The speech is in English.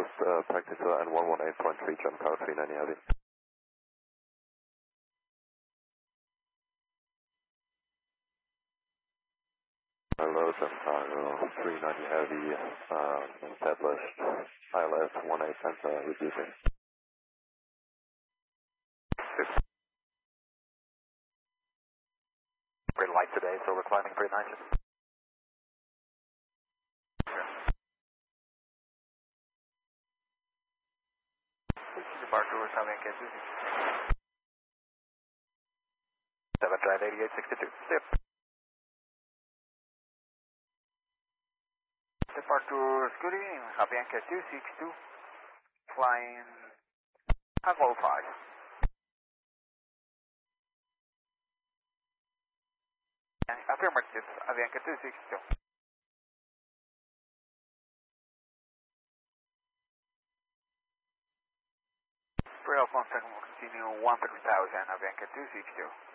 Coast, practice and 118.3, John Power 390 Heavy. Hello, John Power 390 Heavy, established ILS 18 sensor reducing. Pretty light today, so we're climbing 390. Departure was having K2. 7 drive 8862. Yep. Departure good evening, Javier K262. Flying Hanwha 05. Affirmative, Javier K262. Rail contact will continue 130,000, Avianca 262.